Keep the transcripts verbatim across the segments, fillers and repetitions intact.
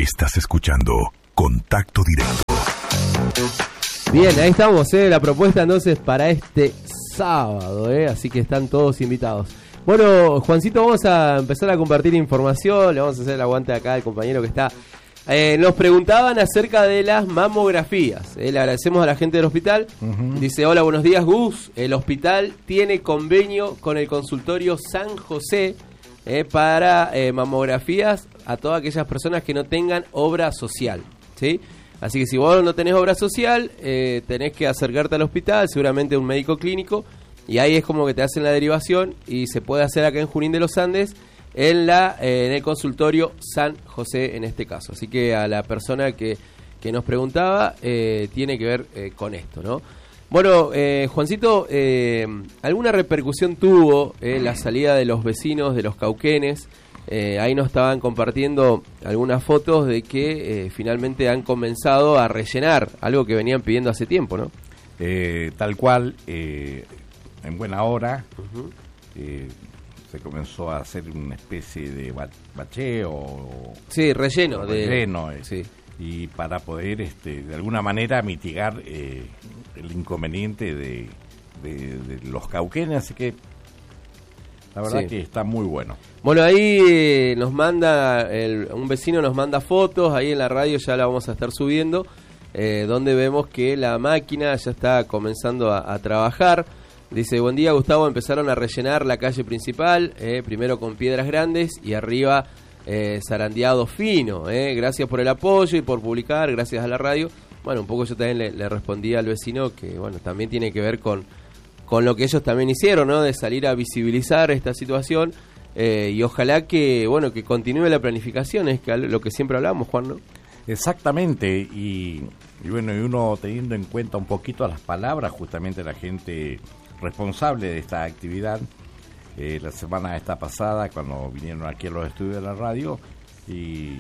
Estás escuchando Contacto Directo. Bien, ahí estamos, ¿eh? La propuesta entonces para este sábado, ¿eh? Así que están todos invitados. Bueno, Juancito, vamos a empezar a compartir información. Le vamos a hacer el aguante acá al compañero que está. Eh, nos preguntaban acerca de las mamografías. Eh, le agradecemos a la gente del hospital. Uh-huh. Dice, hola, buenos días, Gus. El hospital tiene convenio con el consultorio San José eh, para eh, mamografías a todas aquellas personas que no tengan obra social, ¿sí? Así que si vos no tenés obra social, eh, tenés que acercarte al hospital, seguramente a un médico clínico, y ahí es como que te hacen la derivación y se puede hacer acá en Junín de los Andes, en la eh, en el consultorio San José en este caso. Así que a la persona que, que nos preguntaba, eh, tiene que ver eh, con esto, ¿no? Bueno, eh, Juancito, eh, ¿alguna repercusión tuvo eh, la salida de los vecinos de los Cauquenes? Eh, ahí nos estaban compartiendo algunas fotos de que eh, finalmente han comenzado a rellenar algo que venían pidiendo hace tiempo, ¿no? Eh, tal cual, eh, en buena hora, uh-huh. eh, se comenzó a hacer una especie de bacheo. Sí, relleno. De, relleno, eh, sí. Y para poder, este, de alguna manera, mitigar eh, el inconveniente de, de, de los Cauquenes, así que la verdad sí. que está muy bueno. Bueno, ahí eh, nos manda, el, un vecino nos manda fotos, ahí en la radio ya la vamos a estar subiendo, eh, donde vemos que la máquina ya está comenzando a, a trabajar. Dice, buen día Gustavo, empezaron a rellenar la calle principal, eh, primero con piedras grandes y arriba eh, zarandeado fino. Eh. Gracias por el apoyo y por publicar, gracias a la radio. Bueno, un poco yo también le, le respondí al vecino que, bueno, también tiene que ver con, con lo que ellos también hicieron, ¿no? De salir a visibilizar esta situación. Eh, y ojalá que, bueno, que continúe la planificación, es que lo que siempre hablamos, Juan, ¿no? Exactamente, y, y bueno, y uno teniendo en cuenta un poquito las palabras justamente de la gente responsable de esta actividad, eh, la semana esta pasada cuando vinieron aquí a los estudios de la radio, y,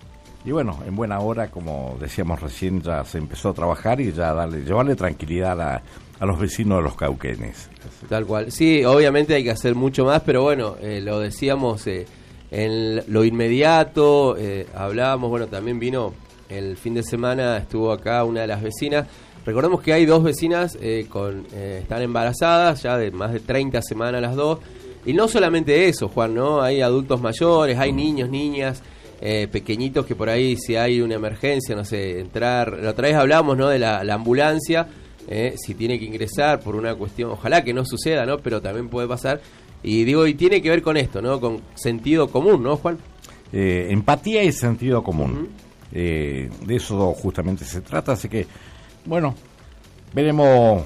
y bueno, en buena hora, como decíamos recién, ya se empezó a trabajar y ya darle, llevarle tranquilidad a la a los vecinos de los Cauquenes. Tal cual. Sí, obviamente hay que hacer mucho más, pero bueno, eh, lo decíamos eh, en lo inmediato, eh, hablábamos, bueno, también vino el fin de semana, estuvo acá una de las vecinas. Recordemos que hay dos vecinas, eh, con eh, están embarazadas, ya de más de treinta semanas las dos, y no solamente eso, Juan, ¿no? Hay adultos mayores, hay niños, niñas, eh, pequeñitos que por ahí si hay una emergencia, no sé, entrar, la otra vez hablamos, ¿no? De la, la ambulancia, Eh, si tiene que ingresar por una cuestión, ojalá que no suceda, ¿no? Pero también puede pasar. Y digo, y tiene que ver con esto, ¿no? Con sentido común, ¿no, Juan? Eh, empatía y sentido común. Uh-huh. Eh, de eso justamente se trata, así que, bueno, veremos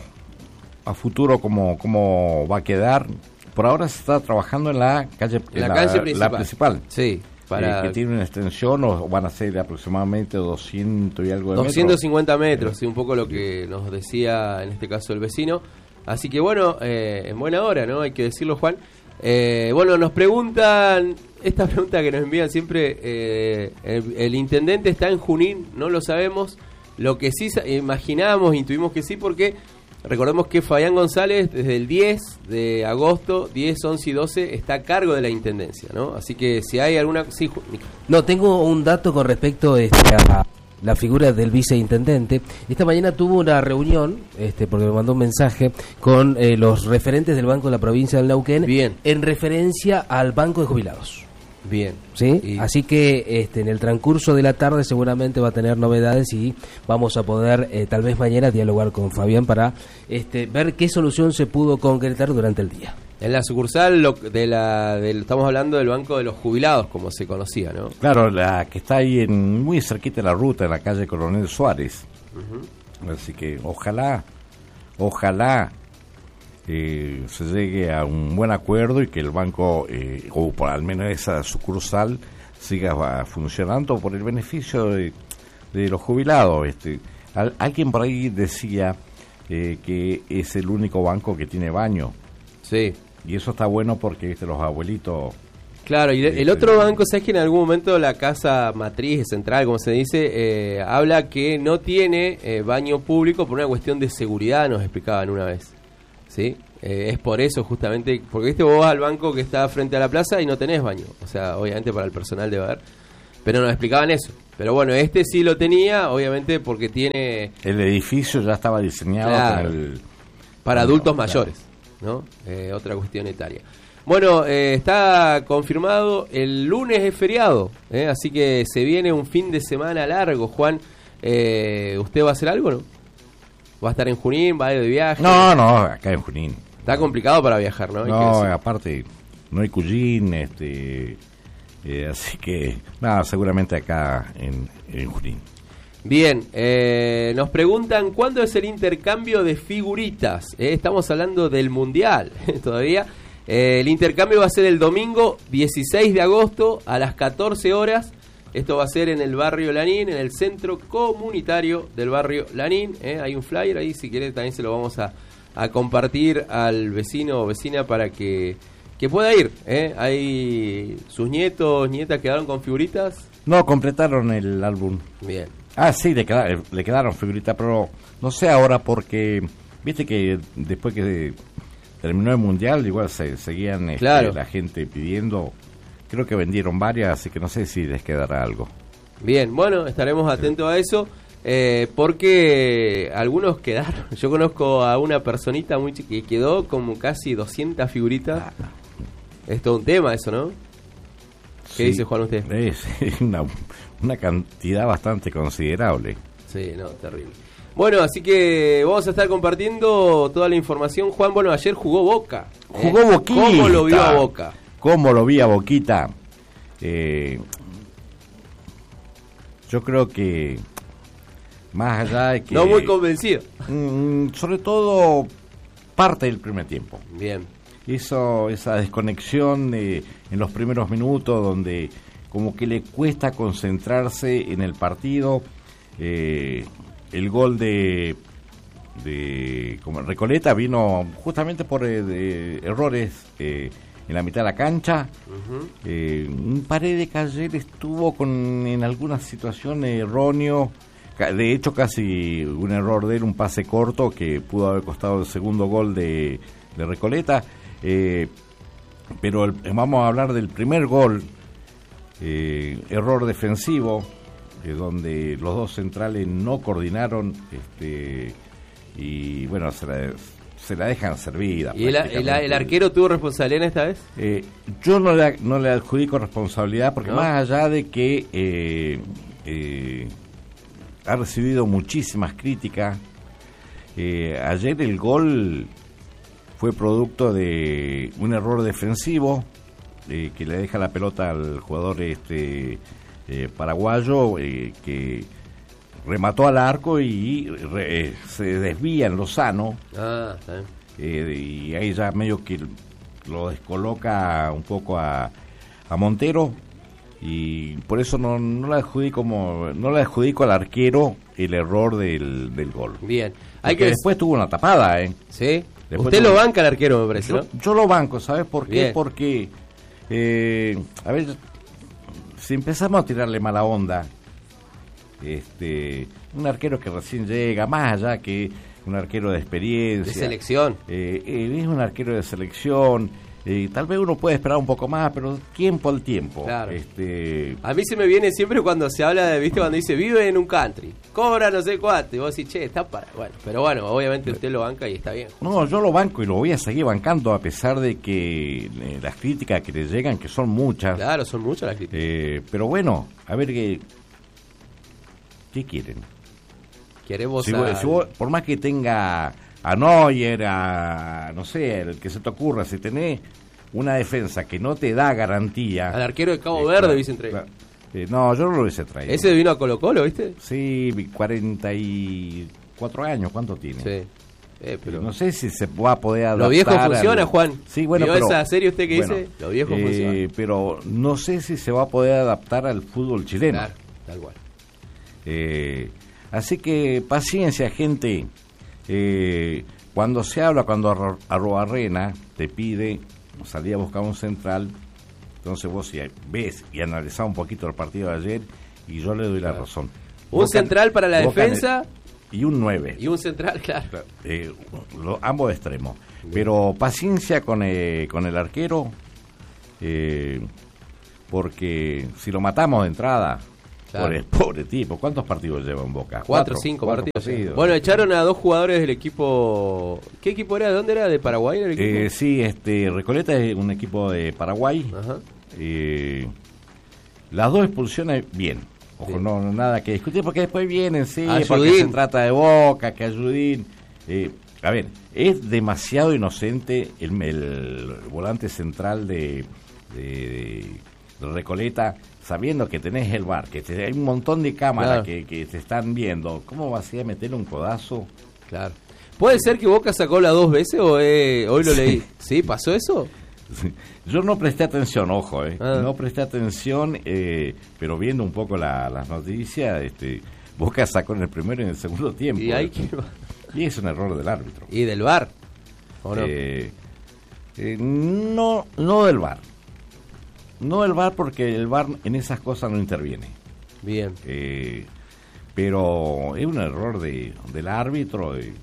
a futuro cómo, cómo va a quedar. Por ahora se está trabajando en la calle, en la, la calle principal. La principal. Sí. Para... Eh, que tiene una extensión, o van a ser aproximadamente doscientos y algo de doscientos cincuenta metros, metros sí, un poco lo que nos decía en este caso el vecino. Así que bueno, eh, en buena hora, ¿no? Hay que decirlo, Juan. Eh, bueno, nos preguntan, esta pregunta que nos envían siempre, eh, el, el intendente está en Junín, no lo sabemos. Lo que sí imaginamos, intuimos que sí, porque recordemos que Fabián González desde el diez de agosto, diez, once y doce está a cargo de la intendencia, ¿no? Así que si hay alguna... Sí, no, tengo un dato con respecto este, a la figura del viceintendente. Esta mañana tuvo una reunión, este, porque me mandó un mensaje, con eh, los referentes del Banco de la Provincia del Neuquén. Bien. En referencia al Banco de Jubilados. Bien. ¿Sí? Y... Así que este, en el transcurso de la tarde seguramente va a tener novedades y vamos a poder eh, tal vez mañana dialogar con Fabián para este, ver qué solución se pudo concretar durante el día. En la sucursal lo, de la del, estamos hablando del Banco de los Jubilados, como se conocía, ¿no? Claro, la que está ahí en, muy cerquita de la ruta, en la calle Coronel Suárez. Uh-huh. Así que ojalá, ojalá Eh, se llegue a un buen acuerdo y que el banco, eh, o por al menos esa sucursal, siga va, funcionando por el beneficio de, de los jubilados. Este, al, alguien por ahí decía eh, que es el único banco que tiene baño. Sí. Y eso está bueno porque, viste, los abuelitos... Claro, y de, el otro banco, ¿sabes que en algún momento la casa matriz central, como se dice, eh, habla que no tiene eh, baño público por una cuestión de seguridad, nos explicaban una vez? ¿Sí? Eh, es por eso justamente, porque viste, vos vas al banco que está frente a la plaza y no tenés baño, o sea, obviamente para el personal debe haber, pero nos explicaban eso. Pero bueno, este sí lo tenía, obviamente porque tiene... El edificio ya estaba diseñado Claro. para, el, para bueno, adultos claro. mayores, ¿no? Eh, otra cuestión etaria. Bueno, eh, está confirmado, el lunes es feriado, ¿eh? Así que se viene un fin de semana largo, Juan. Eh, ¿Usted va a hacer algo, no? ¿Va a estar en Junín? ¿Va a ir de viaje? No, no, acá en Junín. Está complicado para viajar, ¿no? Hay que No, decir. aparte, no hay Cuyín, este, eh, así que, nada, seguramente acá en, en Junín. Bien, eh, nos preguntan cuándo es el intercambio de figuritas. Eh, estamos hablando del Mundial todavía. Eh, el intercambio va a ser el domingo dieciséis de agosto a las catorce horas. Esto va a ser en el barrio Lanín, en el centro comunitario del barrio Lanín. Eh, hay un flyer ahí, si quiere también se lo vamos a, a compartir al vecino o vecina para que, que pueda ir. Eh. Hay sus nietos, nietas quedaron con figuritas. No, completaron el álbum. Bien. Ah, sí, le, queda- le quedaron figuritas, pero no sé ahora porque, viste que después que terminó el Mundial, igual se seguían este, Claro. la gente pidiendo, creo que vendieron varias, así que no sé si les quedará algo. Bien, bueno, estaremos atentos a eso, eh, porque algunos quedaron. Yo conozco a una personita muy chiquita que quedó como casi doscientas figuritas. Es todo un tema eso, ¿no? ¿Qué Sí, dice Juan usted? Es una, una cantidad bastante considerable. Sí, no, terrible. Bueno, así que vamos a estar compartiendo toda la información. Juan, bueno, ayer jugó Boca. ¿eh? Jugó Boquita. ¿Cómo lo vio a Boca? ¿Cómo lo vi a Boquita? Eh, yo creo que más allá de que... No muy convencido. Mm, sobre todo parte del primer tiempo. Bien. Hizo esa desconexión de, en los primeros minutos donde como que le cuesta concentrarse en el partido. Eh, el gol de, de como Recoleta vino justamente por eh, de errores eh, en la mitad de la cancha. Ujú. Eh, un Paredes que ayer estuvo con en algunas situaciones erróneo. Ca- De hecho, casi un error de él, un pase corto que pudo haber costado el segundo gol de, de Recoleta. Eh, pero el- vamos a hablar del primer gol, eh, error defensivo, eh, donde los dos centrales no coordinaron, este, y bueno, se la, se la dejan servida. ¿Y el, el- prácticamente. el arquero tuvo responsabilidad en esta vez? Eh, yo no le, no le adjudico responsabilidad porque ¿No? más allá de que eh, eh, ha recibido muchísimas críticas, eh, ayer el gol fue producto de un error defensivo eh, que le deja la pelota al jugador este eh, paraguayo eh, que remató al arco y re- eh, se desvía en Lozano. Ah, está bien. Eh, y ahí ya medio que lo descoloca un poco a, a Montero y por eso no, no le adjudico como no le adjudico al arquero el error del, del gol. Bien. Hay Porque que después tuvo una tapada, ¿eh? ¿Sí? Después Usted tuvo- lo banca al arquero, me parece, Yo, ¿no? yo lo banco, ¿sabes por qué? Bien. Porque, eh, a ver, si empezamos a tirarle mala onda, este, un arquero que recién llega, más allá que un arquero de experiencia, De selección. eh, eh, es un arquero de selección, eh, tal vez uno puede esperar un poco más, pero tiempo al tiempo. Claro. Este, A mí se me viene siempre cuando se habla de, ¿viste? Cuando dice vive en un country, cobra no sé cuánto, y vos decís, che, está para. Bueno, pero bueno, obviamente usted lo banca y está bien. No, yo lo banco y lo voy a seguir bancando a pesar de que eh, las críticas que le llegan, que son muchas, Claro, son muchas las críticas. eh, pero bueno, a ver qué, qué quieren. Queremos Si a- vos- si vos- por más que tenga a Neuer, a no sé, el que se te ocurra, si tenés una defensa que no te da garantía. al arquero de Cabo eh, Verde claro, hubiesen traído. claro. Eh, no, yo no lo hubiese traído. Ese vino a Colo Colo, ¿viste? Sí, cuarenta y cuatro años, ¿cuánto tiene? Sí. Eh, pero No sé si se va a poder adaptar. Lo viejo al- funciona, Juan. Sí, bueno, ¿Vio pero, esa serie usted que bueno, dice? Lo viejo eh, funciona. Pero no sé si se va a poder adaptar al fútbol chileno. Claro, tal cual. Eh, así que paciencia, gente. Eh, cuando se habla, cuando Arro- Arrobarrena te pide salir a buscar un central, entonces vos si ves y analizás un poquito el partido de ayer y yo le doy la Claro. razón. Un Boca- central para la Boca defensa y un nueve. y un central, claro. Eh, lo- ambos extremos. Pero paciencia con, eh, con el arquero, eh, porque si lo matamos de entrada, Claro. pobre, pobre tipo, ¿cuántos partidos lleva en Boca? Cuatro o cinco cuatro partidos. partidos. Bueno, echaron a dos jugadores del equipo. ¿Qué equipo era? ¿De dónde era? ¿De Paraguay era el equipo? Eh, sí, este, Recoleta es un equipo de Paraguay. Ajá. Eh, las dos expulsiones, bien. Ojo, Bien. no, no nada que discutir, porque después vienen, sí, Ayudín. porque se trata de Boca, que Ayudín. Eh, a ver, es demasiado inocente el, el volante central de, de, de Recoleta, sabiendo que tenés el V A R, que te, hay un montón de cámaras Claro. que, que te están viendo. ¿Cómo vas a ir a meterle un codazo? Claro. ¿Puede ser que Boca sacó la dos veces o eh, hoy lo leí? ¿Sí? ¿Pasó eso? Yo no presté atención, ojo, eh. Ah. no presté atención, eh, pero viendo un poco la- las noticias, este, Boca sacó en el primero y en el segundo tiempo. Y hay eh. que... Y es un error del árbitro. ¿Y del V A R? ¿O no? Eh, eh, no, no del V A R. No del V A R porque el V A R en esas cosas no interviene. Bien. Eh, pero es un error de, del árbitro de-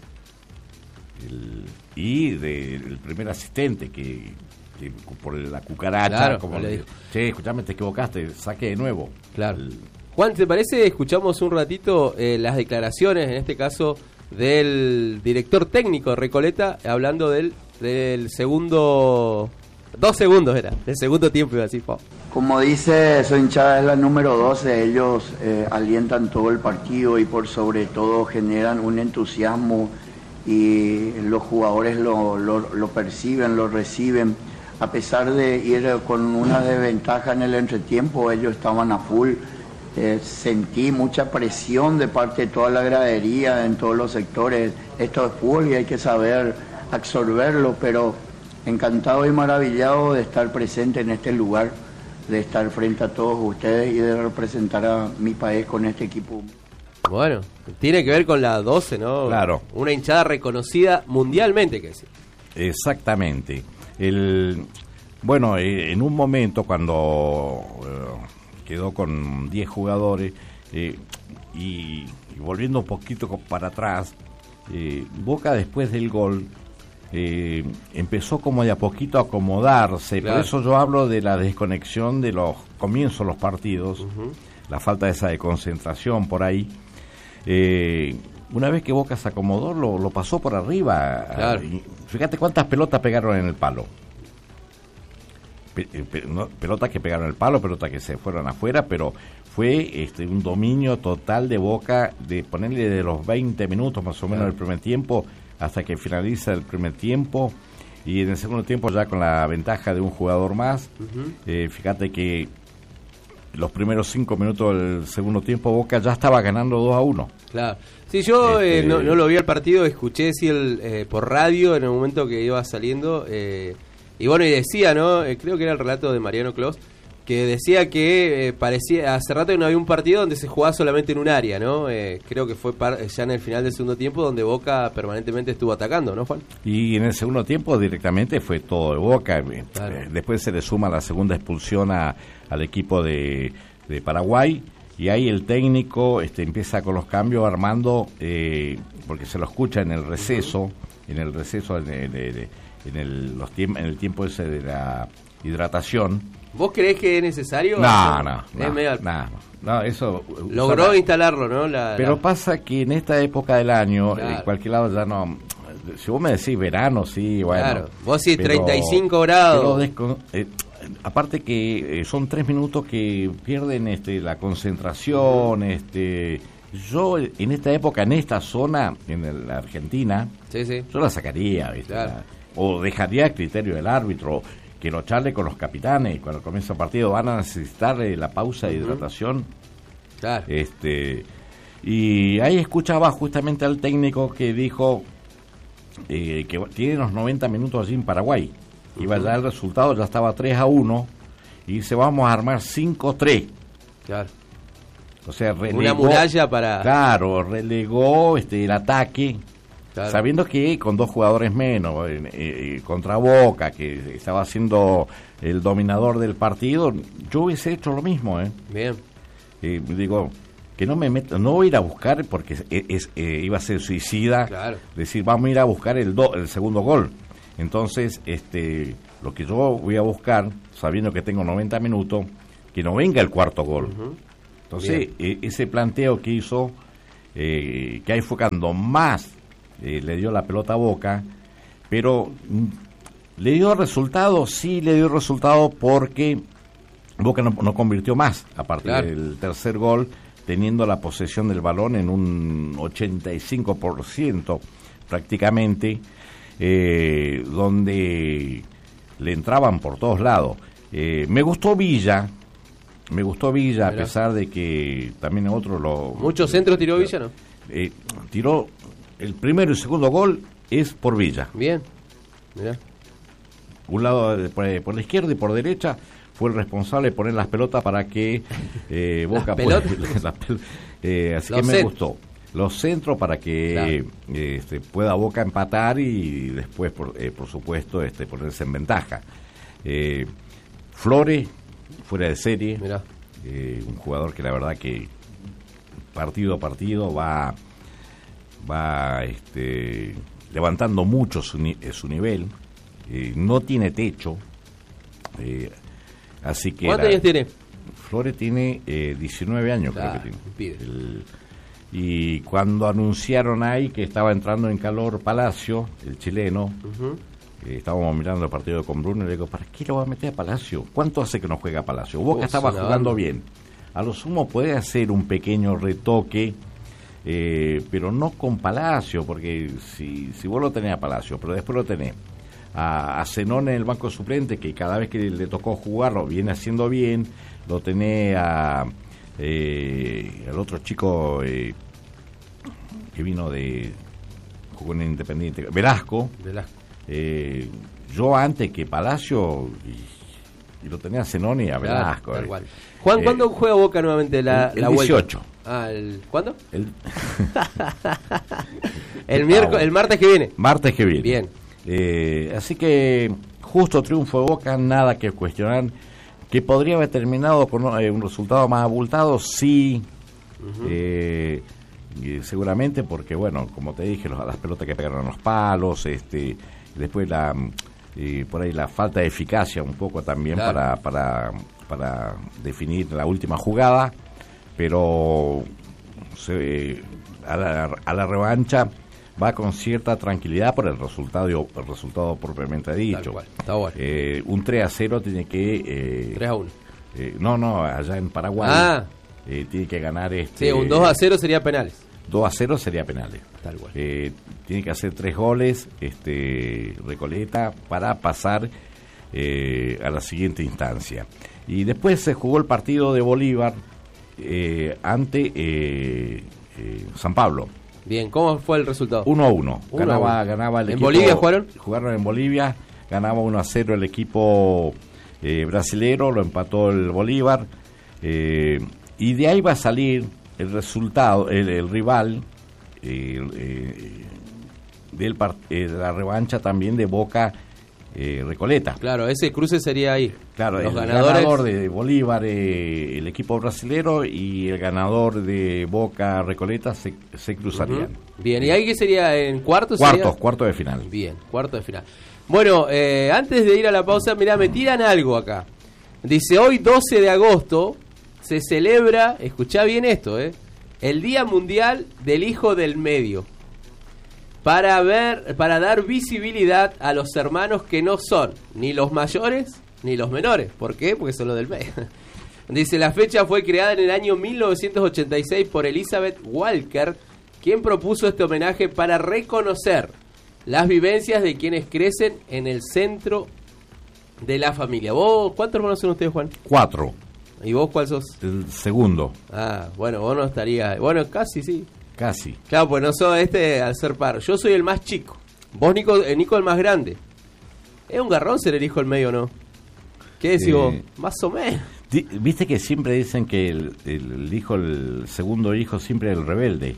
el- y del primer asistente que, que por la cucaracha, Claro, como le le dijo. che, escuchame, te equivocaste, saque de nuevo. Claro. El- Juan, ¿te parece? Escuchamos un ratito eh, las declaraciones, en este caso, del director técnico de Recoleta, hablando del, del segundo... Dos segundos era, del segundo tiempo iba así, po. Como dice, su hinchada es la número doce, ellos eh, alientan todo el partido y por sobre todo generan un entusiasmo y los jugadores lo, lo, lo perciben, lo reciben. A pesar de ir con una desventaja en el entretiempo, ellos estaban a full. Eh, sentí mucha presión de parte de toda la gradería en todos los sectores. Esto es fútbol y hay que saber absorberlo, pero encantado y maravillado de estar presente en este lugar, de estar frente a todos ustedes y de representar a mi país con este equipo. Bueno, tiene que ver con la doce, ¿no? Claro. Una hinchada reconocida mundialmente, que decir. Exactamente. El, bueno, eh, en un momento cuando eh, quedó con diez jugadores eh, y, y volviendo un poquito co- para atrás, eh, Boca después del gol eh, empezó como de a poquito a acomodarse. Claro. Por eso yo hablo de la desconexión de los comienzos de los partidos, la falta de esa de concentración por ahí. Eh, una vez que Boca se acomodó, lo, lo pasó por arriba. Claro. Y fíjate cuántas pelotas pegaron en el palo. Pe- eh, pe- no, pelotas que pegaron en el palo, pelotas que se fueron afuera, pero fue este un dominio total de Boca, de ponerle de los veinte minutos más o menos Claro. del primer tiempo hasta que finaliza el primer tiempo, y en el segundo tiempo ya con la ventaja de un jugador más. Eh, fíjate que los primeros cinco minutos del segundo tiempo Boca ya estaba ganando dos a uno. Claro. Sí, yo eh, Este- no, no lo vi al partido, escuché sí, el, eh, por radio en el momento que iba saliendo. Eh, y bueno, y decía, ¿no? Eh, creo que era el relato de Mariano Clos, que decía que eh, parecía hace rato que no había un partido donde se jugaba solamente en un área, ¿no? Eh, creo que fue par- ya en el final del segundo tiempo donde Boca permanentemente estuvo atacando, ¿no, Juan? Y en el segundo tiempo directamente fue todo de Boca. Eh, Claro. eh, Después se le suma la segunda expulsión a- al equipo de, de Paraguay. Y ahí el técnico este, empieza con los cambios armando, eh, porque se lo escucha en el receso, en el receso, en el, en el- en el- los tiemp- en el tiempo ese de la hidratación. ¿Vos creés que es necesario? No, no, Es no, medio- no, no, eso... Logró usar- instalarlo, ¿no? La- Pero la- pasa que en esta época del año, Claro. en cualquier lado ya no... Si vos me decís verano, sí, bueno. Claro. Vos decís pero- treinta y cinco grados. pero descon- eh, aparte que eh, son tres minutos que pierden este la concentración, este... Yo en esta época, en esta zona, en el- la Argentina, Sí, sí. yo la sacaría, ¿viste? Claro. La- o dejaría a criterio del árbitro que lo charle con los capitanes. Cuando comienza el partido van a necesitar eh, la pausa de hidratación. Claro. Este, y ahí escuchaba justamente al técnico que dijo eh, que tiene los noventa minutos allí en Paraguay. Iba ya el resultado, ya estaba tres a uno. Y dice, vamos a armar cinco tres. Claro. O sea, relegó, Una muralla para... Claro, relegó este, el ataque. Claro. Sabiendo que con dos jugadores menos, eh, eh, contra Boca, que estaba siendo el dominador del partido, yo hubiese hecho lo mismo, ¿eh? Bien. Eh, digo, que no me meto, no voy a ir a buscar porque es, es, eh, iba a ser suicida, Claro. decir, vamos a ir a buscar el, do, el segundo gol. Entonces, este, lo que yo voy a buscar, sabiendo que tengo noventa minutos, que no venga el cuarto gol. Ujú. Entonces, eh, ese planteo que hizo, eh, que ahí fue cuando más eh, le dio la pelota a Boca, pero mm, le dio resultado, sí le dio resultado porque Boca no, no convirtió más a partir Claro. del tercer gol, teniendo la posesión del balón en un ochenta y cinco por ciento prácticamente, eh, donde le entraban por todos lados. Eh, me gustó Villa, me gustó Villa, Mirá. a pesar de que también otro lo... ¿Muchos centros tiró Villa, no? Eh, tiró el primero y segundo gol es por Villa. Bien. Mirá. Un lado de- por, por la izquierda y por derecha fue el responsable de poner las pelotas para que eh, Boca ¿Las pueda- pelotas? las pel- eh, así Los que me cent- gustó los centros para que Claro. eh, este, pueda Boca empatar y después por, eh, por supuesto este, ponerse en ventaja. eh, Flores fuera de serie, Mirá. eh, un jugador que la verdad que partido a partido va va este, levantando mucho su, ni- eh, su nivel, eh, no tiene techo, eh, así que ¿Cuántos la- años tiene? Flores tiene eh, diecinueve años, Claro, creo que tiene. pibe. El- y cuando anunciaron ahí que estaba entrando en calor Palacio, el chileno, Ujú. eh, estábamos mirando el partido con Bruno y le digo, ¿para qué lo va a meter a Palacio? ¿Cuánto hace que no juega Palacio? Boca Oh, estaba una jugando banda. bien. A lo sumo puede hacer un pequeño retoque, eh, pero no con Palacio, porque si, si vos lo tenés a Palacio, pero después lo tenés a, a Zenón en el banco suplente, que cada vez que le tocó jugar lo viene haciendo bien, lo tenés a eh, al otro chico eh, que vino de jugó en Independiente, Velasco. Velasco. Eh, yo antes que Palacio y, y lo tenía a Zenón y a Claro, Velasco. tal eh. cual. Juan, Eh, ¿cuándo juega Boca nuevamente la, el- el la vuelta? dieciocho. Ah, el, ¿cuándo? El El miércoles, el martes que viene. martes que viene. Bien. Eh, así que justo triunfo de Boca, nada que cuestionar. Que podría haber terminado con eh, un resultado más abultado, sí. eh, y seguramente porque, bueno, como te dije, los- las pelotas que pegaron a los palos, este, después la eh, por ahí la falta de eficacia un poco también Claro. para, para, para definir la última jugada, pero se- a, la, a la revancha va con cierta tranquilidad por el resultado, el resultado propiamente dicho. Tal cual, está bueno. Eh, un tres a cero tiene que... eh, tres a uno. eh, no, no, allá en Paraguay Ah. eh, tiene que ganar este... Sí, un dos a cero sería penales. dos a cero sería penales. Tal cual. Eh, tiene que hacer tres goles este Recoleta para pasar eh, a la siguiente instancia. Y después se jugó el partido de Bolívar eh, ante eh, eh, San Pablo. Bien, ¿cómo fue el resultado? uno a uno. Uno a Ganaba, uno. ganaba el ¿En equipo- Bolivia jugaron? Jugaron en Bolivia, ganaba uno a cero el equipo eh, brasilero, lo empató el Bolívar. eh, y de ahí va a salir el resultado, el, el rival eh, eh, del par- eh, de la revancha también de Boca eh, Recoleta. Claro, ese cruce sería ahí. Claro, Los el ganadores. ganador de Bolívar, eh, el equipo brasilero, y el ganador de Boca Recoleta se, se cruzarían. Ujú. Bien, ¿y ahí qué sería? ¿En cuartos? Cuartos, sería? cuartos de final. Bien, cuarto de final. Bueno, eh, antes de ir a la pausa, mirá, me tiran algo acá. Dice, hoy doce de agosto se celebra, escuchá bien esto, eh, el Día Mundial del Hijo del Medio. Para ver, para dar visibilidad a los hermanos que no son ni los mayores ni los menores. ¿Por qué? Porque son los del medio. Dice, la fecha fue creada en el año mil novecientos ochenta y seis por Elizabeth Walker, quien propuso este homenaje para reconocer las vivencias de quienes crecen en el centro de la familia. ¿Vos cuántos hermanos son ustedes, Juan? Cuatro. ¿Y vos cuál sos? El segundo, Ah, bueno, vos no estarías... Bueno, casi sí. casi. Claro, pues no sos este al ser par. Yo soy el más chico. Vos, Nico, eh, Nico el más grande. Es un garrón ser el hijo del medio, ¿no? ¿Qué decís Eh, vos? Más o menos. Di- Viste que siempre dicen que el, el- el hijo, el segundo hijo siempre es el rebelde.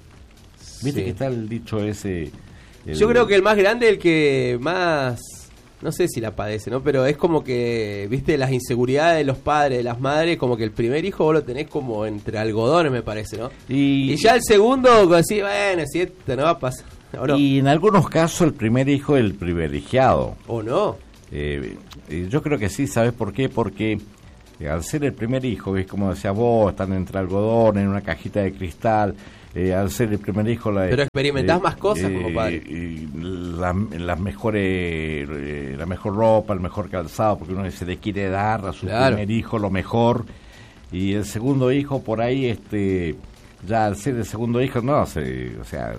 Viste Sí. que está el dicho ese. el- Yo creo que el más grande es el que más... No sé si la padece, ¿no? Pero es como que, viste, las inseguridades de los padres, de las madres, como que el primer hijo vos lo tenés como entre algodones, me parece, ¿no? Y, Y ya el segundo, así, bueno, si esto no va a pasar. ¿O no? y en algunos casos el primer hijo es el privilegiado. ¿O no? Eh, eh, yo creo que sí, ¿sabes por qué? Porque eh, al ser el primer hijo, es como decía vos, están entre algodón, en una cajita de cristal, eh, al ser el primer hijo... La, Pero experimentás eh, más cosas eh, como padre. Y la, las mejores, eh, la mejor ropa, el mejor calzado, porque uno se le quiere dar a su Claro. primer hijo lo mejor, y el segundo hijo por ahí, este ya al ser el segundo hijo, no, se, o sea,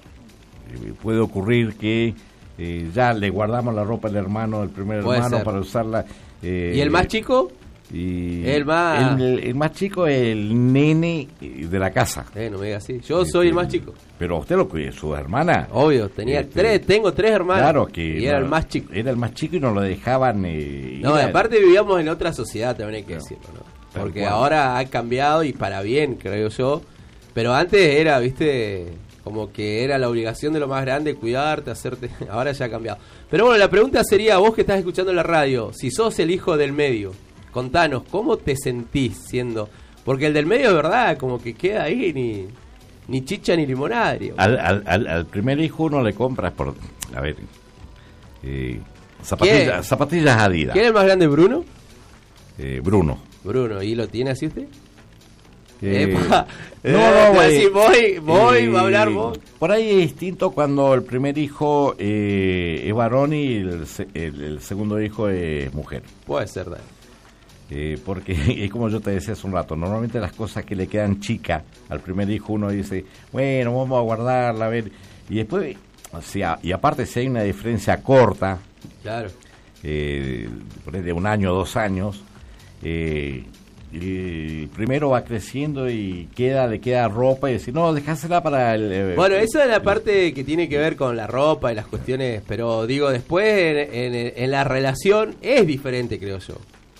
eh, puede ocurrir que eh, ya le guardamos la ropa al hermano, el primer Puede hermano, ser. para usarla. eh, ¿Y el más chico? Y El más- el, el más chico es el nene de la casa. Eh, no me digas así. Yo soy el más chico. Pero usted lo cuida, su hermana. Obvio, tenía Este, tres, tengo tres hermanos. Claro que Y era no, el más chico. Era el más chico y no lo dejaban. Eh, No, ir y a- aparte vivíamos en otra sociedad, también hay que No. decirlo, ¿no? Tal Porque cual. ahora ha cambiado y para bien, creo yo. Pero antes era, viste, como que era la obligación de lo más grande cuidarte, hacerte. Ahora ya ha cambiado. Pero bueno, la pregunta sería, vos que estás escuchando la radio, si sos el hijo del medio, contanos, ¿cómo te sentís siendo? Porque el del medio, de verdad, como que queda ahí ni, ni chicha ni limonada. digo. Al, al, al, al primer hijo uno le compras por. A ver. Eh, zapatillas, ¿Qué? zapatillas Adidas. ¿Quién es el más grande, Bruno? Eh, Bruno. Bruno, ¿y lo tiene así usted? Eh, Epa. no, Eh, no, así eh, voy, voy, eh, va a hablar vos. Por ahí es distinto cuando el primer hijo eh, es varón y el, se- el, el segundo hijo es mujer. Puede ser, dale. Eh, porque es como yo te decía hace un rato, normalmente las cosas que le quedan chicas al primer hijo uno dice, bueno, vamos a guardarla, a ver, y después, o sea, y aparte si hay una diferencia corta, Claro. eh, por ahí de un año, dos años, eh, y el primero va creciendo y queda, le queda ropa y decir, no, dejásela para el... eh, Bueno, esa es la parte que tiene que ver con la ropa y las cuestiones, pero digo, después en, en- en la relación es diferente, creo yo.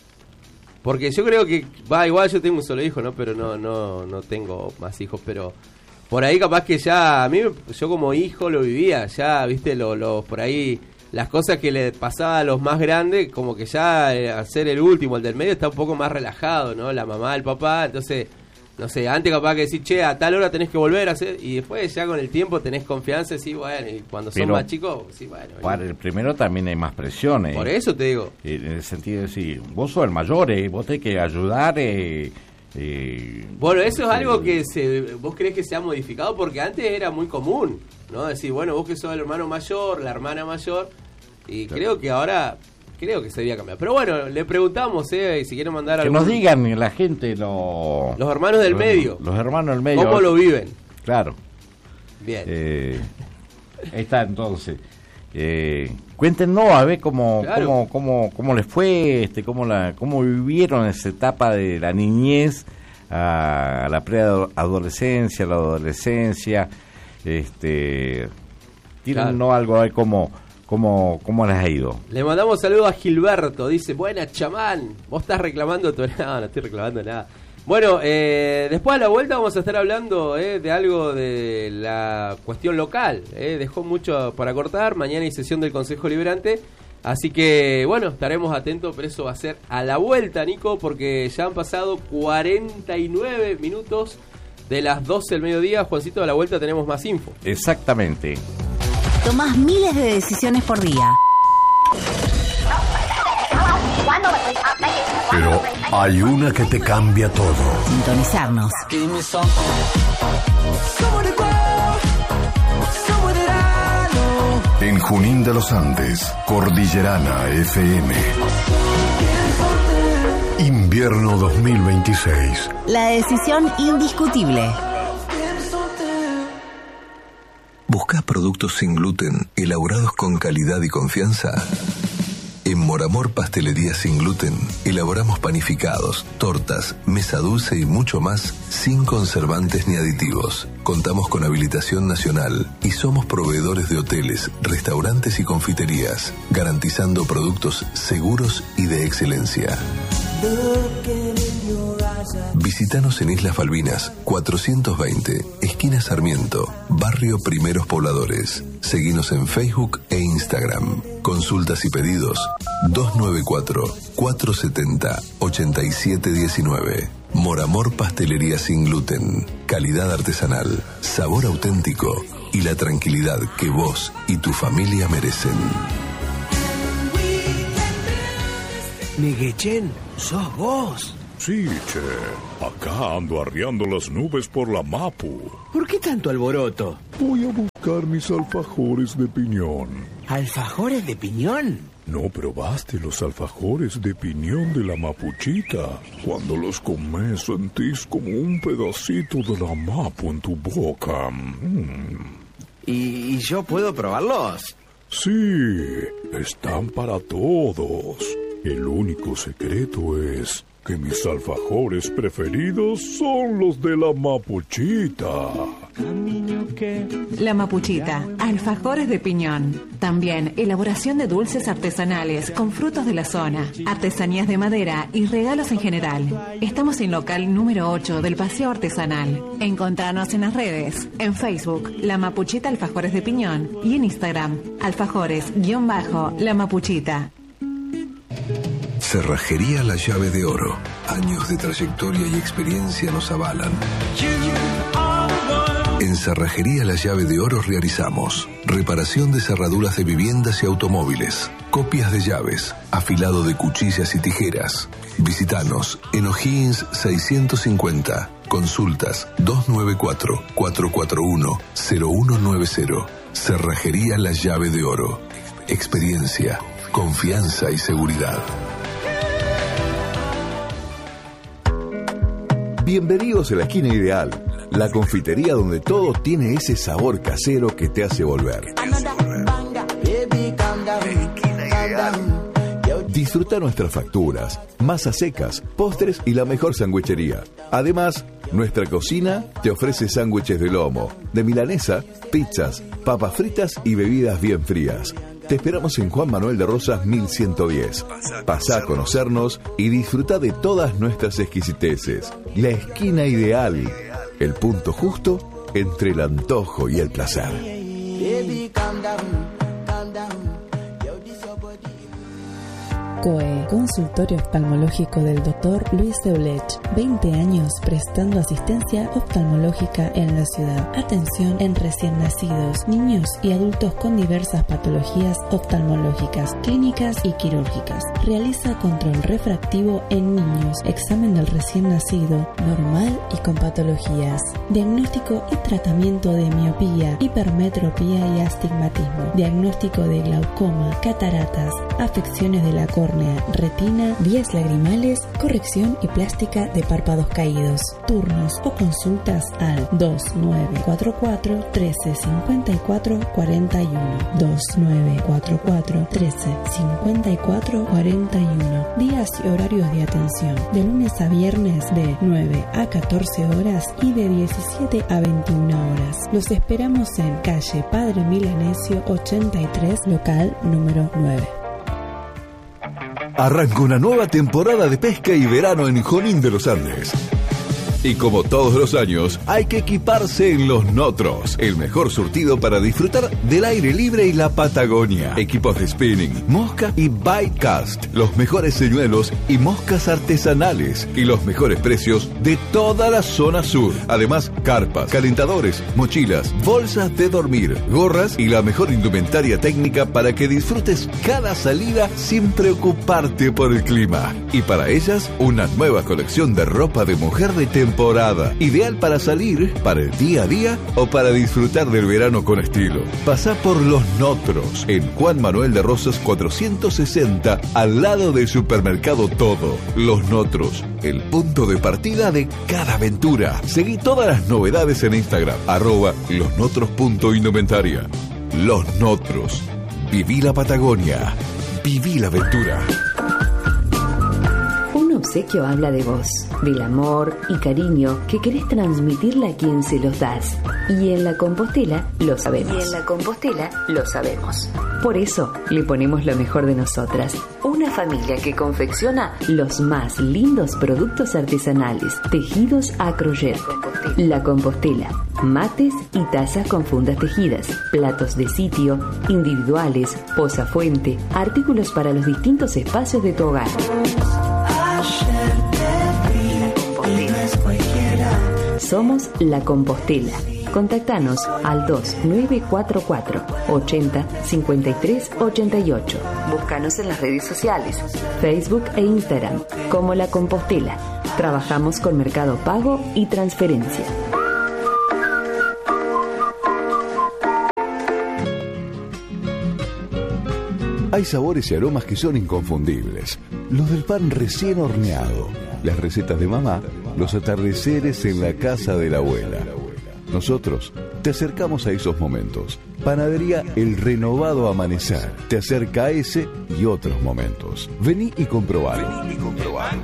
Porque yo creo que, va, igual yo tengo un solo hijo, ¿no? Pero no, no, no tengo más hijos, pero por ahí capaz que ya, a mí, yo como hijo lo vivía, ya, viste, lo, lo, por ahí, las cosas que le pasaba a los más grandes, como que ya eh, al ser el último, el del medio, está un poco más relajado, ¿no? La mamá, el papá, entonces, no sé, antes capaz que decir, che, a tal hora tenés que volver a hacer, y después ya con el tiempo tenés confianza, sí, bueno, y cuando son Pero más chicos, sí, bueno. Para el primero también hay más presiones. Por eso te digo. Eh, en el sentido de decir, vos sos el mayor, eh, vos tenés que ayudar. Eh, eh, Bueno, eso es eh, algo que se, vos crees que se ha modificado porque antes era muy común, ¿no? Decir, bueno, vos que sos el hermano mayor, la hermana mayor, y Claro. creo que ahora, creo que se debía cambiar. Pero bueno, le preguntamos, ¿eh? Y si quieren mandar Que algún- nos digan la gente, lo- Los hermanos del los- medio. Los hermanos del medio. ¿Cómo lo viven? Claro. Bien. Eh, ahí está entonces. Eh, cuéntenos a ver cómo, Claro. cómo, cómo, cómo les fue, este, cómo, la, cómo vivieron esa etapa de la niñez a la preadolescencia, la adolescencia. Este, tírennos Claro. algo a ver cómo, cómo, cómo les ha ido. Le mandamos saludos a Gilberto, dice, buena chamán, vos estás reclamando tu... No, no estoy reclamando nada. Bueno, eh, después a la vuelta vamos a estar hablando eh, de algo de la cuestión local. Eh, dejó mucho para cortar, mañana hay sesión del Consejo Liberante, así que bueno, estaremos atentos, pero eso va a ser a la vuelta, Nico, porque ya han pasado cuarenta y nueve minutos de las doce del mediodía. Juancito, a la vuelta tenemos más info. Exactamente. Tomás miles de decisiones por día. Pero hay una que te cambia todo. Sintonizarnos. En Junín de los Andes, Cordillerana F M. Invierno dos mil veintiséis. La decisión indiscutible. ¿Buscas productos sin gluten, elaborados con calidad y confianza? En Moramor Pastelería Sin Gluten, elaboramos panificados, tortas, mesa dulce y mucho más sin conservantes ni aditivos. Contamos con habilitación nacional y somos proveedores de hoteles, restaurantes y confiterías, garantizando productos seguros y de excelencia. Visítanos en Islas Malvinas, cuatrocientos veinte, esquina Sarmiento, barrio Primeros Pobladores. Seguinos en Facebook e Instagram. Consultas y pedidos dos nueve cuatro, cuatro siete cero, ocho siete uno nueve. Moramor Pastelería Sin Gluten. Calidad artesanal, sabor auténtico y la tranquilidad que vos y tu familia merecen. Neguechen, sos vos. Sí, che. Acá ando arriando las nubes por la Mapu. ¿Por qué tanto alboroto? Voy a buscar mis alfajores de piñón. ¿Alfajores de piñón? No probaste los alfajores de piñón de la Mapuchita. Cuando los comes sentís como un pedacito de la Mapu en tu boca. Mm. ¿Y, ¿Y yo puedo probarlos? Sí, están para todos. El único secreto es que mis alfajores preferidos son los de la Mapuchita. La Mapuchita, alfajores de piñón. También elaboración de dulces artesanales con frutos de la zona, artesanías de madera y regalos en general. Estamos en local número ocho del Paseo Artesanal. Encontranos en las redes, en Facebook, La Mapuchita Alfajores de Piñón y en Instagram, alfajores-la Mapuchita. Cerrajería La Llave de Oro. Años de trayectoria y experiencia nos avalan. En Cerrajería La Llave de Oro realizamos reparación de cerraduras de viviendas y automóviles, copias de llaves, afilado de cuchillas y tijeras. Visítanos en O'Higgins seiscientos cincuenta. Consultas dos nueve cuatro, cuatro cuatro uno, cero uno nueve cero. Cerrajería La Llave de Oro. Experiencia, confianza y seguridad. Bienvenidos a la esquina ideal, la confitería donde todo tiene ese sabor casero que te hace volver. Disfruta nuestras facturas, masas secas, postres y la mejor sandwichería. Además, nuestra cocina te ofrece sándwiches de lomo, de milanesa, pizzas, papas fritas y bebidas bien frías. Te esperamos en Juan Manuel de Rosas mil ciento diez. Pasá a conocernos y disfruta de todas nuestras exquisiteces. La esquina ideal, el punto justo entre el antojo y el placer. C O E, Consultorio Oftalmológico del doctor Luis Deulech. veinte años prestando asistencia oftalmológica en la ciudad. Atención en recién nacidos, niños y adultos con diversas patologías oftalmológicas, clínicas y quirúrgicas. Realiza control refractivo en niños, examen del recién nacido, normal y con patologías. Diagnóstico y tratamiento de miopía, hipermetropía y astigmatismo. Diagnóstico de glaucoma, cataratas, afecciones de la córnea, retina, vías lagrimales, corrección y plástica de párpados caídos. Turnos o consultas al dos nueve cuatro cuatro, uno tres cinco cuatro, cuatro uno. dos nueve cuatro cuatro, uno tres cinco cuatro, cuatro uno. Días y horarios de atención. De lunes a viernes de nueve a catorce horas y de diecisiete a veintiuna horas. Los esperamos en calle Padre Milanesio ochenta y tres, local número nueve. Arranca una nueva temporada de pesca y verano en Junín de los Andes. Y como todos los años, hay que equiparse en Los Notros, el mejor surtido para disfrutar del aire libre y la Patagonia. Equipos de spinning, mosca y baitcast, los mejores señuelos y moscas artesanales y los mejores precios de toda la zona sur. Además, carpas, calentadores, mochilas, bolsas de dormir, gorras y la mejor indumentaria técnica para que disfrutes cada salida sin preocuparte por el clima. Y para ellas, una nueva colección de ropa de mujer de temporada. Temporada, ideal para salir, para el día a día o para disfrutar del verano con estilo. Pasá por Los Notros, en Juan Manuel de Rosas cuatrocientos sesenta, al lado del supermercado Todo. Los Notros, el punto de partida de cada aventura. Seguí todas las novedades en Instagram, arroba losnotros.indumentaria. Los Notros. Viví la Patagonia. Viví la aventura. Un obsequio habla de vos, del amor y cariño que querés transmitirle a quien se los das. Y en La Compostela lo sabemos. Y en La Compostela lo sabemos. Por eso le ponemos lo mejor de nosotras. Una familia que confecciona los más lindos productos artesanales, tejidos a crochet. La Compostela. Mates y tazas con fundas tejidas, platos de sitio, individuales, posafuente, artículos para los distintos espacios de tu hogar. Somos La Compostela. Contactanos al dos nueve cuatro cuatro ochenta cincuenta y tres ochenta y ocho. Búscanos en las redes sociales, Facebook e Instagram, como La Compostela. Trabajamos con Mercado Pago y transferencia. Hay sabores y aromas que son inconfundibles. Los del pan recién horneado, las recetas de mamá, los atardeceres en la casa de la abuela. Nosotros te acercamos a esos momentos. Panadería El Renovado Amanecer te acerca a ese y otros momentos. Vení y comprobalo. Vení y comprobalo.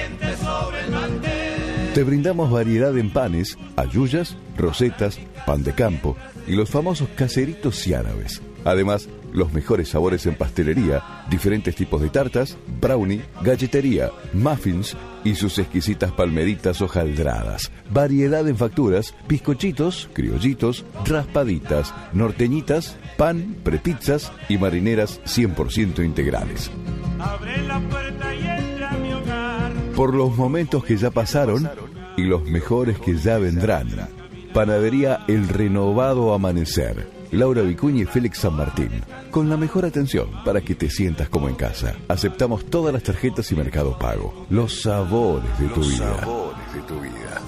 Te brindamos variedad en panes, halluyas, rosetas, pan de campo y los famosos caseritos y árabes. Además, los mejores sabores en pastelería, diferentes tipos de tartas, brownie, galletería, muffins y sus exquisitas palmeritas hojaldradas. Variedad en facturas, bizcochitos, criollitos, raspaditas, norteñitas, pan, prepizzas y marineras cien por ciento integrales. Abre la puerta y entra a mi hogar. Por los momentos que ya pasaron y los mejores que ya vendrán. Panadería El Renovado Amanecer. Laura Vicuña y Félix San Martín, con la mejor atención para que te sientas como en casa. Aceptamos todas las tarjetas y Mercado Pago. Los sabores de tu vida. Los sabores de tu vida.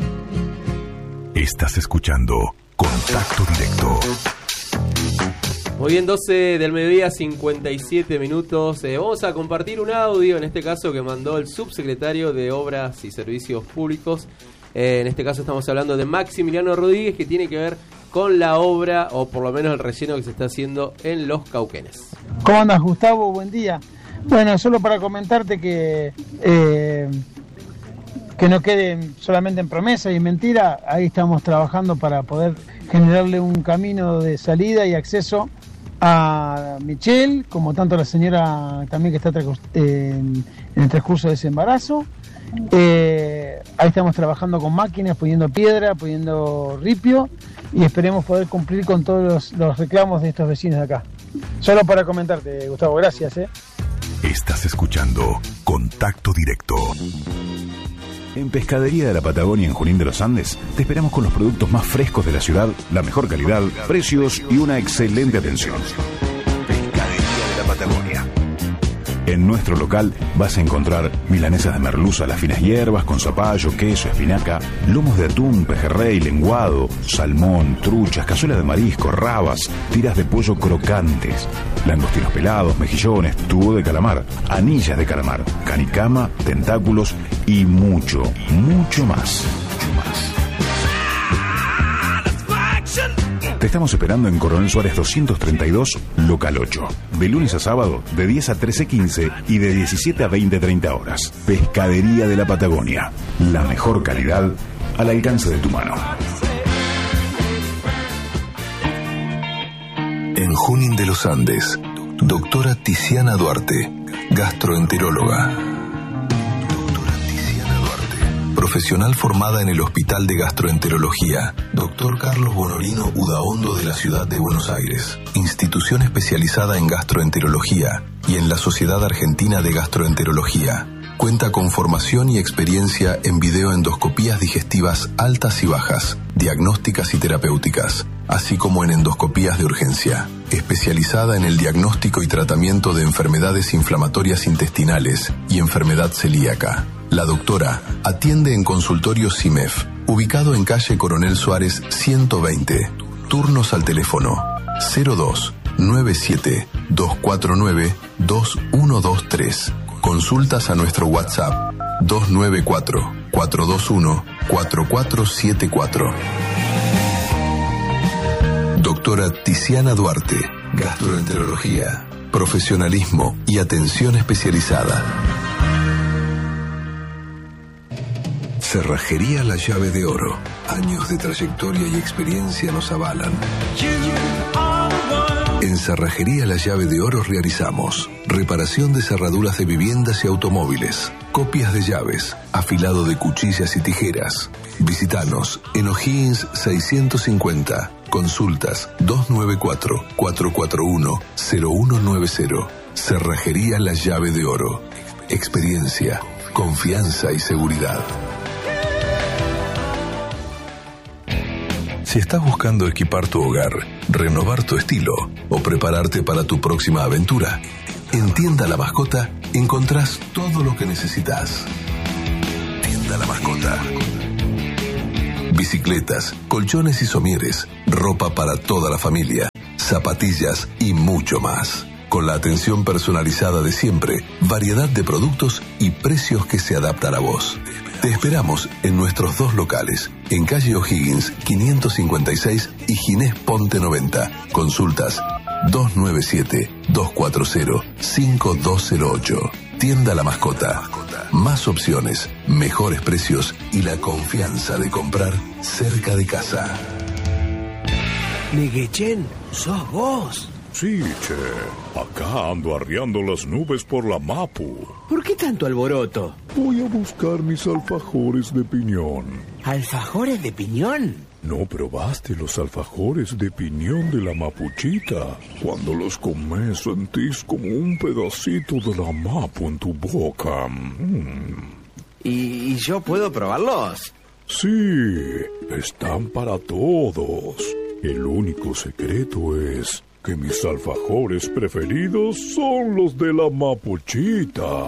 Estás escuchando Contacto Directo. Muy bien, doce del mediodía, cincuenta y siete minutos. Eh, vamos a compartir un audio, en este caso que mandó el subsecretario de Obras y Servicios Públicos. Eh, en este caso estamos hablando de Maximiliano Rodríguez, que tiene que ver con la obra, o por lo menos el relleno que se está haciendo en Los Cauquenes. ¿Cómo andas, Gustavo? Buen día. Bueno, solo para comentarte que eh, que no quede solamente en promesa y mentira. Ahí estamos trabajando para poder generarle un camino de salida y acceso a Michelle, como tanto la señora también que está eh, en el transcurso de ese embarazo. Eh, ahí estamos trabajando con máquinas, poniendo piedra, poniendo ripio, y esperemos poder cumplir con todos los, los reclamos de estos vecinos de acá. Solo para comentarte, Gustavo, gracias. ¿eh? Estás escuchando Contacto Directo. En Pescadería de la Patagonia en Junín de los Andes te esperamos con los productos más frescos de la ciudad, la mejor calidad, precios y una excelente atención. Pescadería de la Patagonia. En nuestro local vas a encontrar milanesas de merluza a las finas hierbas con zapallo, queso, espinaca, lomos de atún, pejerrey, lenguado, salmón, truchas, cazuelas de marisco, rabas, tiras de pollo crocantes, langostinos pelados, mejillones, tubo de calamar, anillas de calamar, canicama, tentáculos y mucho, mucho más. Te estamos esperando en Coronel Suárez doscientos treinta y dos, local ocho. De lunes a sábado, de diez a trece quince y de diecisiete a veinte treinta horas. Pescadería de la Patagonia. La mejor calidad al alcance de tu mano. En Junín de los Andes, doctora Tiziana Duarte, gastroenteróloga. Profesional formada en el Hospital de Gastroenterología, doctor Carlos Bonorino Udaondo de la ciudad de Buenos Aires, institución especializada en gastroenterología y en la Sociedad Argentina de Gastroenterología. Cuenta con formación y experiencia en videoendoscopías digestivas altas y bajas, diagnósticas y terapéuticas, así como en endoscopías de urgencia. Especializada en el diagnóstico y tratamiento de enfermedades inflamatorias intestinales y enfermedad celíaca. La doctora atiende en consultorio CIMEF, ubicado en calle Coronel Suárez ciento veinte. Turnos al teléfono cero dos nueve siete dos cuatro nueve dos uno dos tres. Consultas a nuestro WhatsApp dos nueve cuatro cuatro dos uno cuatro cuatro siete cuatro. Doctora Tiziana Duarte, gastroenterología, profesionalismo y atención especializada. Cerrajería La Llave de Oro. Años de trayectoria y experiencia nos avalan. En Cerrajería La Llave de Oro realizamos reparación de cerraduras de viviendas y automóviles, copias de llaves, afilado de cuchillas y tijeras. Visítanos en O'Higgins seiscientos cincuenta. Consultas dos nueve cuatro cuatro cuatro uno cero uno nueve cero. Cerrajería La Llave de Oro. Experiencia, confianza y seguridad. Si estás buscando equipar tu hogar, renovar tu estilo o prepararte para tu próxima aventura, en Tienda La Mascota encontrás todo lo que necesitas. Tienda La Mascota. Bicicletas, colchones y somieres, ropa para toda la familia, zapatillas y mucho más. Con la atención personalizada de siempre, variedad de productos y precios que se adaptan a vos. Te esperamos en nuestros dos locales, en calle O'Higgins quinientos cincuenta y seis y Ginés Ponte noventa. Consultas dos nueve siete, dos cuatro cero, cinco dos cero ocho. Tienda La Mascota. Más opciones, mejores precios y la confianza de comprar cerca de casa. Neguechen, sos vos. Sí, che. Acá ando arriando las nubes por la Mapu. ¿Por qué tanto alboroto? Voy a buscar mis alfajores de piñón. ¿Alfajores de piñón? ¿No probaste los alfajores de piñón de la Mapuchita? Cuando los comes sentís como un pedacito de la Mapu en tu boca. Mm. ¿Y yo puedo probarlos? Sí, están para todos. El único secreto es que mis alfajores preferidos son los de la Mapuchita.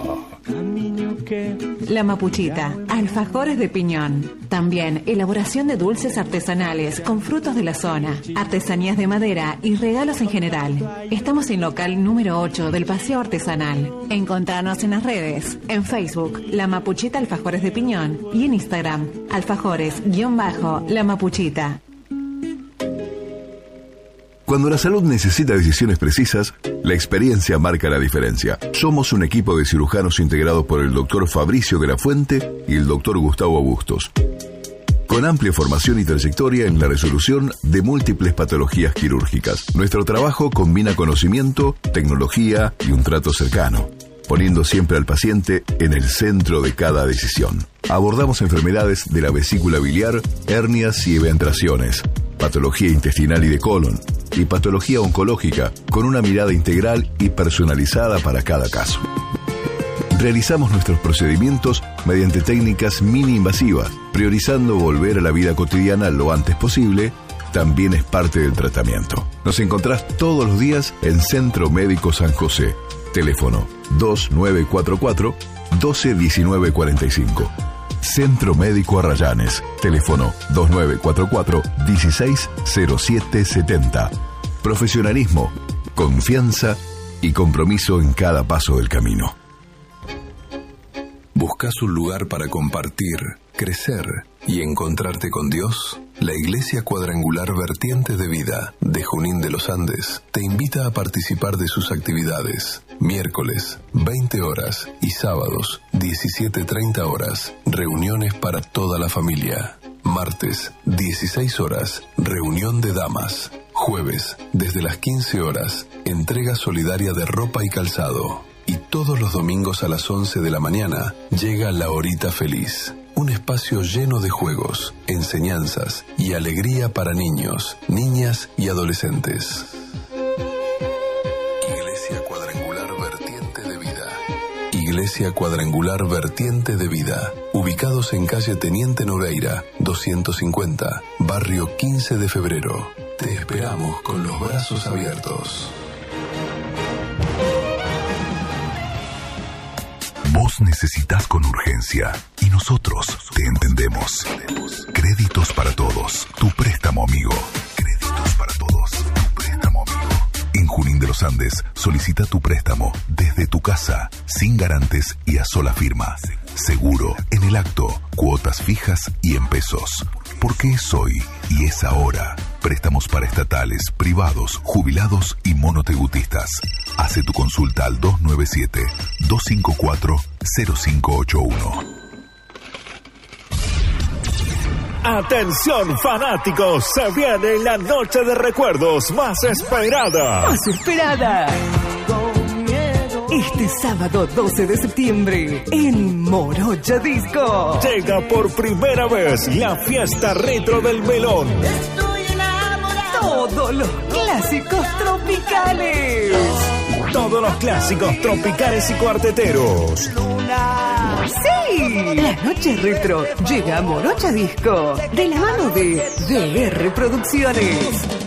La Mapuchita, alfajores de piñón. También elaboración de dulces artesanales con frutos de la zona, artesanías de madera y regalos en general. Estamos en local número ocho del Paseo Artesanal. Encontrarnos en las redes, en Facebook, La Mapuchita Alfajores de Piñón y en Instagram, alfajores-la Mapuchita. Cuando la salud necesita decisiones precisas, la experiencia marca la diferencia. Somos un equipo de cirujanos integrados por el doctor Fabricio de la Fuente y el doctor Gustavo Bustos, con amplia formación y trayectoria en la resolución de múltiples patologías quirúrgicas. Nuestro trabajo combina conocimiento, tecnología y un trato cercano, poniendo siempre al paciente en el centro de cada decisión. Abordamos enfermedades de la vesícula biliar, hernias y eventraciones, patología intestinal y de colon, y patología oncológica, con una mirada integral y personalizada para cada caso. Realizamos nuestros procedimientos mediante técnicas mini invasivas, priorizando volver a la vida cotidiana lo antes posible. También es parte del tratamiento. Nos encontrás todos los días en Centro Médico San José. Teléfono dos nueve cuatro cuatro, uno dos uno nueve cuatro cinco. Centro Médico Arrayanes. Teléfono dos nueve cuatro cuatro, uno seis cero siete siete cero. Profesionalismo, confianza y compromiso en cada paso del camino. ¿Buscas un lugar para compartir, crecer y encontrarte con Dios? La Iglesia Cuadrangular Vertiente de Vida de Junín de los Andes te invita a participar de sus actividades. Miércoles, veinte horas y sábados, diecisiete treinta horas, reuniones para toda la familia. Martes, dieciséis horas, reunión de damas. Jueves, desde las quince horas, entrega solidaria de ropa y calzado. Y todos los domingos a las once de la mañana llega La Horita Feliz, un espacio lleno de juegos, enseñanzas y alegría para niños, niñas y adolescentes. Iglesia Cuadrangular Vertiente de Vida. Iglesia Cuadrangular Vertiente de Vida, ubicados en calle Teniente Nogueira, doscientos cincuenta, barrio quince de febrero. Te esperamos con los brazos abiertos. Vos necesitas con urgencia y nosotros te entendemos. Créditos para Todos, tu préstamo amigo. Créditos para Todos, tu préstamo amigo. En Junín de los Andes, solicita tu préstamo desde tu casa, sin garantes y a sola firma. Seguro, en el acto, cuotas fijas y en pesos. Porque es hoy y es ahora. Préstamos para estatales, privados, jubilados y monotributistas. Hace tu consulta al dos nueve siete, dos cinco cuatro, cero cinco ocho uno. Atención fanáticos, se viene la noche de recuerdos más esperada. Más esperada. Este sábado doce de septiembre en Morocha Disco. Llega por primera vez la fiesta retro del melón. Todos los clásicos tropicales. Todo todos los clásicos tropicales y cuarteteros. ¡Sí! La noche retro llega a Morocha Disco, de la mano de D R Producciones.